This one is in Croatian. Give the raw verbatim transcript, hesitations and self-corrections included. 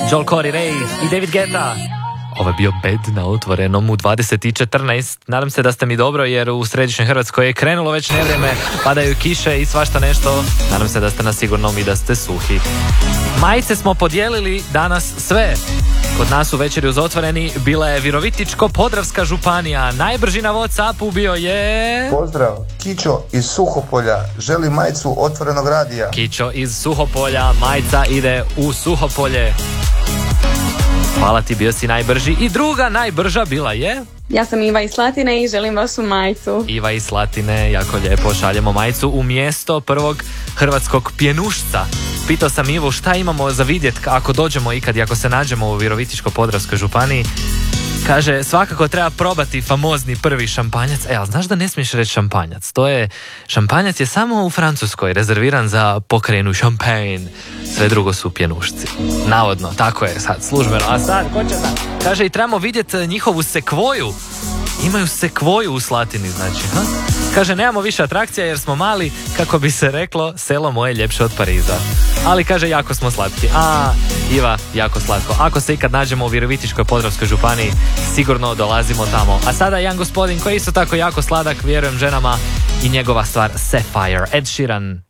Joel Corey Ray i David Guetta. Ovo je bio Bed na otvorenom u dvadeset i četrnaest. Nadam se da ste mi dobro, jer u središnjoj Hrvatskoj je krenulo već nevrijeme, padaju kiše i svašta nešto. Nadam se da ste na sigurnom i da ste suhi. Majice smo podijelili danas sve. Kod nas u Večeri uz otvoreni bila je Virovitičko-Podravska županija. Najbrži na WhatsAppu bio je... Pozdrav, Kićo iz Suhopolja, želi majicu Otvorenog radija. Kićo iz Suhopolja, majica ide u Suhopolje. Hvala ti, bio si najbrži. I druga najbrža bila je... Ja sam Iva iz Slatine i želim vašu majicu. Iva iz Slatine, jako lijepo, šaljemo majicu u mjesto prvog hrvatskog pjenušca. Pitao sam Ivu šta imamo za vidjet ako dođemo ikad i ako se nađemo u Virovitičko-Podravskoj županiji. Kaže, svakako treba probati famozni prvi šampanjac. E, ali znaš da ne smiješ reći šampanjac? To je, šampanjac je samo u Francuskoj rezerviran za pokrajinu Champagne. Sve drugo su pjenušci. Navodno, tako je sad, službeno. A sad, ko će sad? Kaže, i trebamo vidjeti njihovu sekvoju. Imaju sekvoju u Slatini, znači, ha? Kaže, nemamo više atrakcija jer smo mali, kako bi se reklo, selo moje ljepše od Pariza. Ali kaže, jako smo slatki. A, Iva, jako slatko. Ako se ikad nađemo u Virovitičkoj-Podravskoj županiji, sigurno dolazimo tamo. A sada jedan gospodin koji je isto tako jako sladak, vjerujem ženama, i njegova stvar Sapphire, Ed Sheeran.